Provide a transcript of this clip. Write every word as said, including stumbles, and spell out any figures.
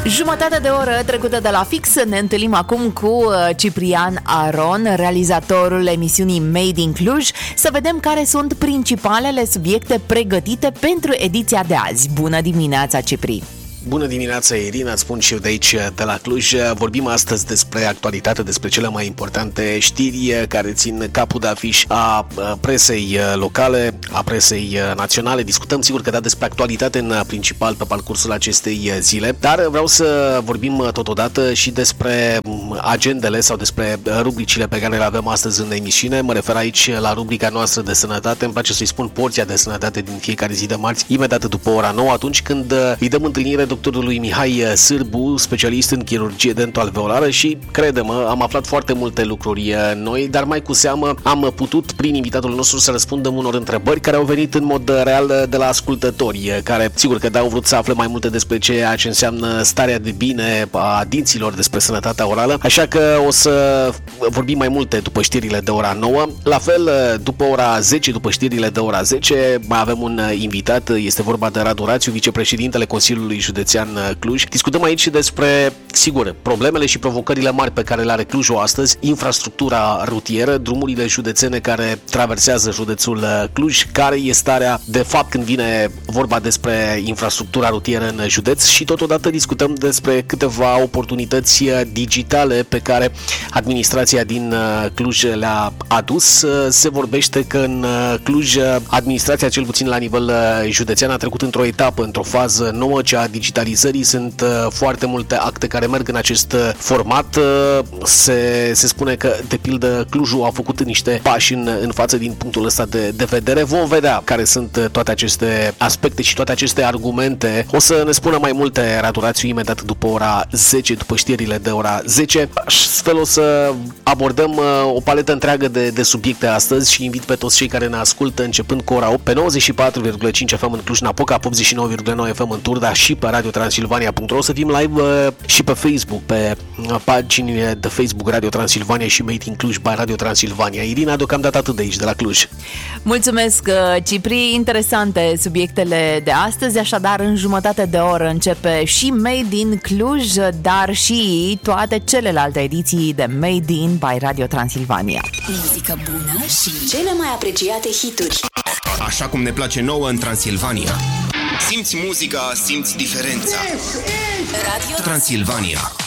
Jumătate de oră trecută de la fix, ne întâlnim acum cu Ciprian Aron, realizatorul emisiunii Made in Cluj, să vedem care sunt principalele subiecte pregătite pentru ediția de azi. Bună dimineața, Cipri! Bună dimineața, Irina, îți spun și eu de aici, de la Cluj. Vorbim astăzi despre actualitate, despre cele mai importante știri care țin capul de afiș a presei locale, a presei naționale. Discutăm, sigur că da, despre actualitate în principal pe parcursul acestei zile, dar vreau să vorbim totodată și despre agendele sau despre rubricile pe care le avem astăzi în emisiune. Mă refer aici la rubrica noastră de sănătate, îmi place să-i spun porția de sănătate din fiecare zi de marți, imediat după ora nouă, atunci când îi dăm întâlnire doctorului Mihai Sârbu, specialist în chirurgie dental-alveolară, și crede-mă, am aflat foarte multe lucruri noi, dar mai cu seamă am putut, prin invitatul nostru, să răspundem unor întrebări care au venit în mod real de la ascultători, care, sigur că da, au vrut să afle mai multe despre ceea ce înseamnă starea de bine a dinților, despre sănătatea orală, așa că o să vorbim mai multe după știrile de ora nouă. La fel, după ora zece, după știrile de ora zece, mai avem un invitat, este vorba de Radu Rațiu, vicepreședintele Consiliului Județean Cluj. Discutăm aici despre, sigur, problemele și provocările mari pe care le are Clujul astăzi, infrastructura rutieră, drumurile județene care traversează județul Cluj, care e starea de fapt când vine vorba despre infrastructura rutieră în județ, și totodată discutăm despre câteva oportunități digitale pe care administrația din Cluj le-a adus. Se vorbește că în Cluj administrația, cel puțin la nivel județean, a trecut într-o etapă, într-o fază nouă, cea a digitalizării. Sunt uh, foarte multe acte care merg în acest uh, format. Uh, se, se spune că, de pildă, Clujul a făcut niște pași în, în față din punctul ăsta de, de vedere. Vom vedea care sunt uh, toate aceste aspecte și toate aceste argumente. O să ne spună mai multe Radu Rațiu imediat după ora zece, după știrile de ora zece. Astfel o să abordăm uh, o paletă întreagă de, de subiecte astăzi și invit pe toți cei care ne ascultă începând cu ora opt pe nouăzeci și patru virgulă cinci F M în Cluj-Napoca, optzeci și nouă virgulă nouă F M în Turda și pe radio transilvania punct ro. O să fim live uh, și pe Facebook, pe uh, paginile de Facebook Radio Transilvania și Made in Cluj by Radio Transilvania. Irina, deocamdată atât de aici, de la Cluj. Mulțumesc, Cipri. Interesante subiectele de astăzi, așadar în jumătate de oră începe și Made in Cluj, dar și toate celelalte ediții de Made in by Radio Transilvania. Muzică bună și cele mai apreciate hituri. Așa cum ne place nouă în Transilvania. Simți muzica, simți diferența. Radio Transilvania.